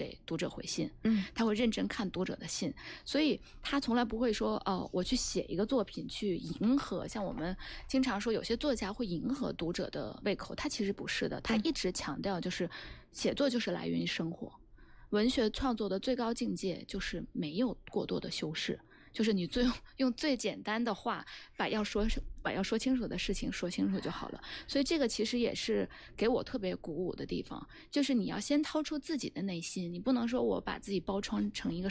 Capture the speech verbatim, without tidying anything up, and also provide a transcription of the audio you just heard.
给读者回信， 嗯， 他会认真看读者的信，所以他从来不会说哦，我去写一个作品去迎合，像我们经常说有些作家会迎合读者的胃口，他其实不是的，他一直强调就是写作就是来源于生活，文学创作的最高境界就是没有过多的修饰，就是你最用最简单的话把要说把要说清楚的事情说清楚就好了。所以这个其实也是给我特别鼓舞的地方，就是你要先掏出自己的内心，你不能说我把自己包装成一个